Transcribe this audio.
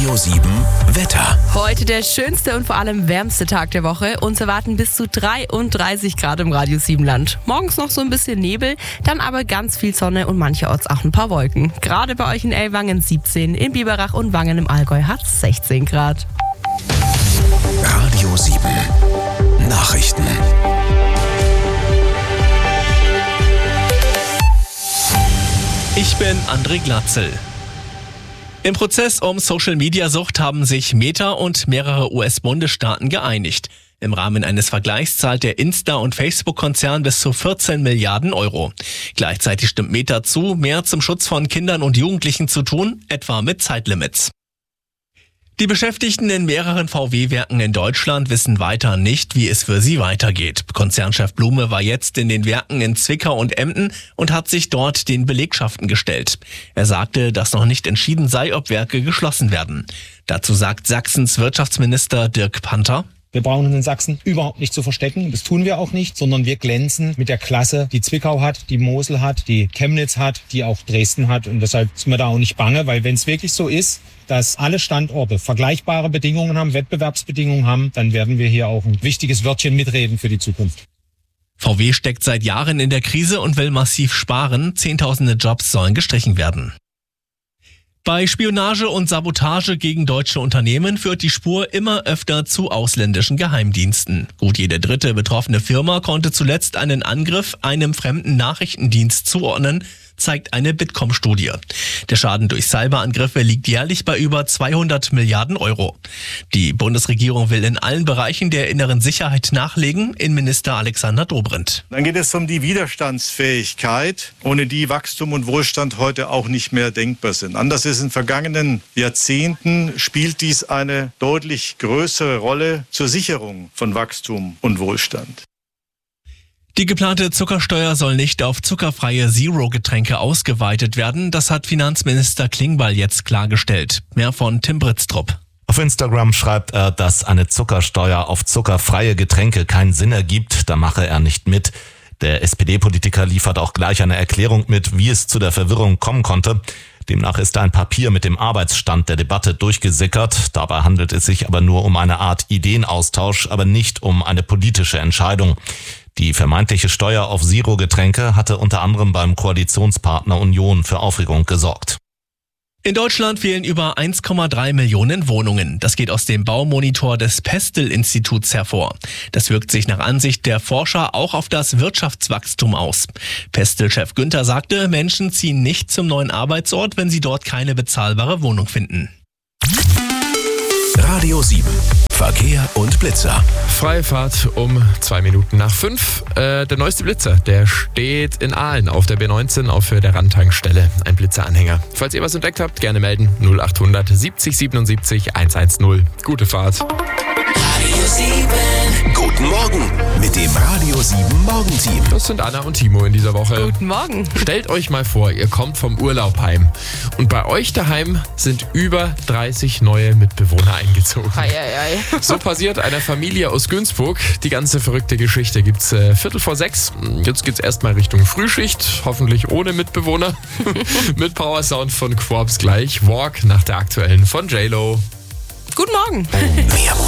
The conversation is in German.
Radio 7 Wetter. Heute der schönste und vor allem wärmste Tag der Woche. Uns erwarten bis zu 33 Grad im Radio 7 Land. Morgens noch so ein bisschen Nebel, dann aber ganz viel Sonne und mancherorts auch ein paar Wolken. Gerade bei euch in Ellwangen 17, in Biberach und Wangen im Allgäu hat es 16 Grad. Radio 7 Nachrichten. Ich bin André Glatzel. Im Prozess um Social-Media-Sucht haben sich Meta und mehrere US-Bundesstaaten geeinigt. Im Rahmen eines Vergleichs zahlt der Insta- und Facebook-Konzern bis zu 14 Milliarden Euro. Gleichzeitig stimmt Meta zu, mehr zum Schutz von Kindern und Jugendlichen zu tun, etwa mit Zeitlimits. Die Beschäftigten in mehreren VW-Werken in Deutschland wissen weiter nicht, wie es für sie weitergeht. Konzernchef Blume war jetzt in den Werken in Zwickau und Emden und hat sich dort den Belegschaften gestellt. Er sagte, dass noch nicht entschieden sei, ob Werke geschlossen werden. Dazu sagt Sachsens Wirtschaftsminister Dirk Panther: Wir brauchen uns in Sachsen überhaupt nicht zu verstecken. Das tun wir auch nicht, sondern wir glänzen mit der Klasse, die Zwickau hat, die Mosel hat, die Chemnitz hat, die auch Dresden hat. Und deshalb sind wir da auch nicht bange, weil wenn es wirklich so ist, dass alle Standorte vergleichbare Bedingungen haben, Wettbewerbsbedingungen haben, dann werden wir hier auch ein wichtiges Wörtchen mitreden für die Zukunft. VW steckt seit Jahren in der Krise und will massiv sparen. Zehntausende Jobs sollen gestrichen werden. Bei Spionage und Sabotage gegen deutsche Unternehmen führt die Spur immer öfter zu ausländischen Geheimdiensten. Gut jede dritte betroffene Firma konnte zuletzt einen Angriff einem fremden Nachrichtendienst zuordnen, zeigt eine Bitkom-Studie. Der Schaden durch Cyberangriffe liegt jährlich bei über 200 Milliarden Euro. Die Bundesregierung will in allen Bereichen der inneren Sicherheit nachlegen, Innenminister Alexander Dobrindt. Dann geht es um die Widerstandsfähigkeit, ohne die Wachstum und Wohlstand heute auch nicht mehr denkbar sind. Anders ist in vergangenen Jahrzehnten, spielt dies eine deutlich größere Rolle zur Sicherung von Wachstum und Wohlstand. Die geplante Zuckersteuer soll nicht auf zuckerfreie Zero-Getränke ausgeweitet werden. Das hat Finanzminister Klingbeil jetzt klargestellt. Mehr von Tim Britztrup. Auf Instagram schreibt er, dass eine Zuckersteuer auf zuckerfreie Getränke keinen Sinn ergibt. Da mache er nicht mit. Der SPD-Politiker liefert auch gleich eine Erklärung mit, wie es zu der Verwirrung kommen konnte. Demnach ist ein Papier mit dem Arbeitsstand der Debatte durchgesickert. Dabei handelt es sich aber nur um eine Art Ideenaustausch, aber nicht um eine politische Entscheidung. Die vermeintliche Steuer auf Zero-Getränke hatte unter anderem beim Koalitionspartner Union für Aufregung gesorgt. In Deutschland fehlen über 1,3 Millionen Wohnungen. Das geht aus dem Baumonitor des Pestel-Instituts hervor. Das wirkt sich nach Ansicht der Forscher auch auf das Wirtschaftswachstum aus. Pestel-Chef Günther sagte, Menschen ziehen nicht zum neuen Arbeitsort, wenn sie dort keine bezahlbare Wohnung finden. Radio 7 Verkehr und Blitzer. Freie Fahrt um 2 Minuten nach 5. Der neueste Blitzer, der steht in Aalen auf der B19 auf der Randtankstelle. Ein Blitzeranhänger. Falls ihr was entdeckt habt, gerne melden. 0800 70 77 110. Gute Fahrt. Radio 7. Guten Morgen mit dem Radio 7 Morgenteam. Das sind Anna und Timo in dieser Woche. Guten Morgen. Stellt euch mal vor, ihr kommt vom Urlaub heim und bei euch daheim sind über 30 neue Mitbewohner eingezogen. So passiert einer Familie aus Günzburg. Die ganze verrückte Geschichte gibt's 5:45. Jetzt geht's erstmal Richtung Frühschicht, hoffentlich ohne Mitbewohner. Mit Powersound von Quarps gleich. Walk nach der aktuellen von J-Lo. Guten Morgen. Mehr